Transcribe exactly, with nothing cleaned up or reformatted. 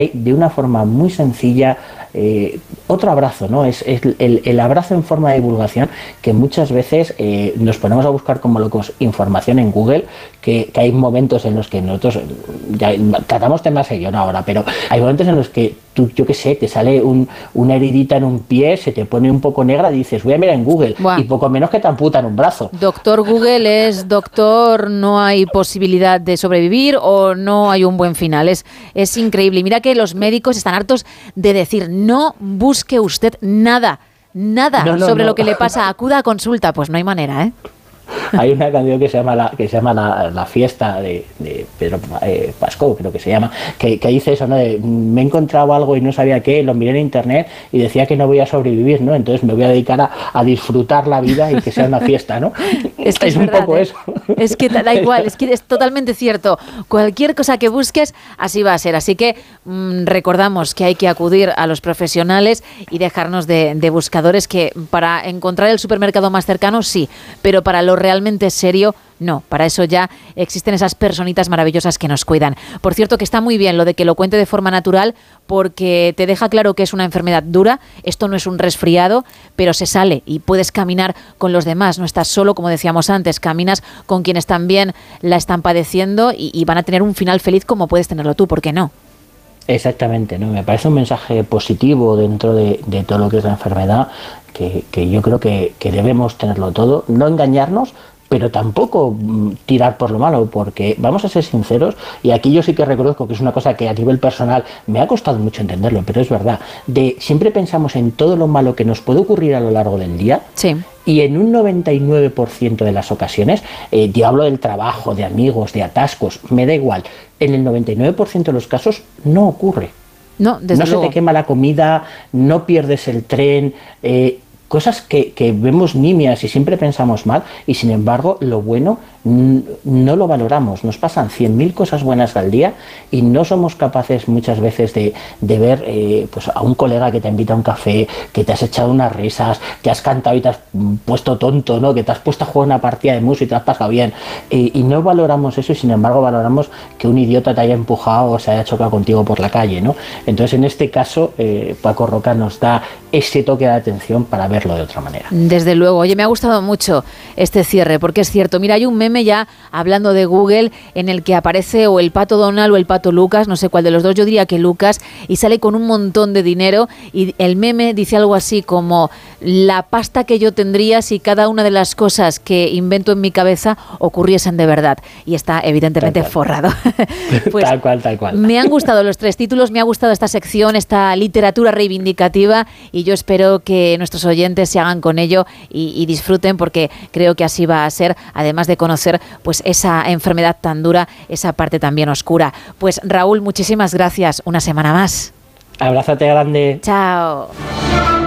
de una forma muy sencilla. Eh, otro abrazo, ¿no? Es, es el, el abrazo en forma de divulgación, que muchas veces eh, nos ponemos a buscar como locos información en Google, que, que hay momentos en los que nosotros ya tratamos temas serios ahora, pero hay momentos en los que tú, yo qué sé, te sale un, una heridita en un pie, se te pone un poco negra y dices, voy a mirar en Google. Buah. Y poco menos que te amputan un brazo. Doctor Google es doctor, no hay posibilidad de sobrevivir o no hay un buen final. Es, es increíble. Y mira que los médicos están hartos de decir, no busque usted nada, nada no, no, sobre no. lo que le pasa, acuda a consulta. Pues no hay manera, ¿eh? Hay una canción que se llama La, que se llama la, la fiesta de, de Pedro eh, Pasco, creo que se llama, que, que dice eso, ¿no? De, me he encontrado algo y no sabía qué, lo miré en internet y decía que no voy a sobrevivir, ¿no? Entonces me voy a dedicar a, a disfrutar la vida y que sea una fiesta, ¿no? Es, que es, es un verdad, poco ¿eh? eso. Es que da igual, es que es totalmente cierto. Cualquier cosa que busques, así va a ser. Así que mmm, recordamos que hay que acudir a los profesionales y dejarnos de, de buscadores, que para encontrar el supermercado más cercano, sí, pero para lo realmente serio, no. Para eso ya existen esas personitas maravillosas que nos cuidan. Por cierto, que está muy bien lo de que lo cuente de forma natural, porque te deja claro que es una enfermedad dura, esto no es un resfriado, pero se sale y puedes caminar con los demás, no estás solo, como decíamos antes, caminas con quienes también la están padeciendo y, y van a tener un final feliz como puedes tenerlo tú, ¿por qué no? Exactamente, ¿no? Me parece un mensaje positivo dentro de, de todo lo que es la enfermedad, que, que yo creo que, que debemos tenerlo todo, no engañarnos, pero tampoco tirar por lo malo, porque vamos a ser sinceros, y aquí yo sí que reconozco que es una cosa que a nivel personal me ha costado mucho entenderlo, pero es verdad, de siempre pensamos en todo lo malo que nos puede ocurrir a lo largo del día, sí. Y en un noventa y nueve por ciento de las ocasiones, eh, yo hablo del trabajo, de amigos, de atascos, me da igual, en el noventa y nueve por ciento de los casos no ocurre. No, desde no luego. Se te quema la comida, no pierdes el tren, eh, cosas que, que vemos nimias y siempre pensamos mal, y sin embargo lo bueno n- no lo valoramos. Nos pasan cien mil cosas buenas al día y no somos capaces muchas veces de, de ver eh, pues a un colega que te invita a un café, que te has echado unas risas, que has cantado y te has puesto tonto, ¿no? Que te has puesto a jugar una partida de música y te has pasado bien, eh, y no valoramos eso, y sin embargo valoramos que un idiota te haya empujado o se haya chocado contigo por la calle, ¿no? Entonces en este caso eh, Paco Roca nos da ese toque de atención para verlo de otra manera. Desde luego. Oye, me ha gustado mucho este cierre, porque es cierto. Mira, hay un meme ya, hablando de Google, en el que aparece o el Pato Donald o el Pato Lucas, no sé cuál de los dos, yo diría que Lucas, y sale con un montón de dinero, y el meme dice algo así como: la pasta que yo tendría si cada una de las cosas que invento en mi cabeza ocurriesen de verdad. Y está evidentemente forrado. Pues, tal cual, tal cual. Me han gustado los tres títulos, me ha gustado esta sección, esta literatura reivindicativa, y yo espero que nuestros oyentes se hagan con ello y, y disfruten, porque creo que así va a ser, además de conocer pues esa enfermedad tan dura, esa parte también oscura. Pues Raúl, muchísimas gracias, una semana más. Abrázate grande. Chao.